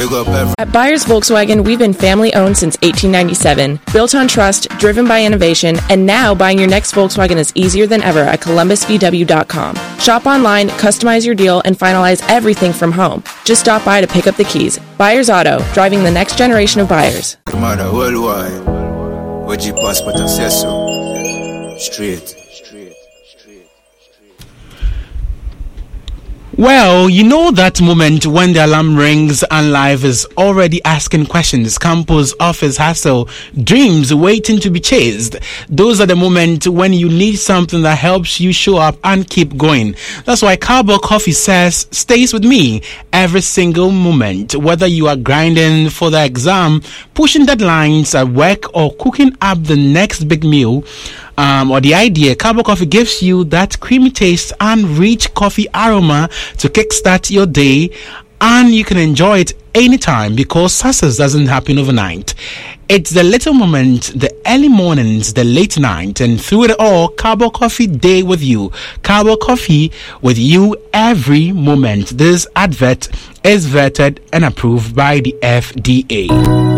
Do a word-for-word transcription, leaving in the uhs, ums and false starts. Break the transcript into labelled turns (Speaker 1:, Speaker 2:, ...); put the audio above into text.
Speaker 1: At Byers Volkswagen, we've been family-owned since eighteen ninety-seven, built on trust, driven by innovation, and now buying your next Volkswagen is easier than ever at columbus v w dot com. Shop online, customize your deal, and finalize everything from home. Just stop by to pick up the keys. Byers Auto, driving the next generation of buyers.
Speaker 2: Straight.
Speaker 3: Well, you know that moment when the alarm rings and life is already asking questions, campus, office, hustle, dreams waiting to be chased. Those are the moments when you need something that helps you show up and keep going. That's why Carbo Coffee says, stays with me every single moment. Whether you are grinding for the exam, pushing deadlines at work, or cooking up the next big meal, Um, or the idea, Carbo Coffee gives you that creamy taste and rich coffee aroma to kickstart your day, and you can enjoy it anytime because success doesn't happen overnight. It's the little moment, the early mornings, the late night, and through it all, Carbo Coffee day with you. Carbo Coffee with you every moment. This advert is vetted and approved by the F D A.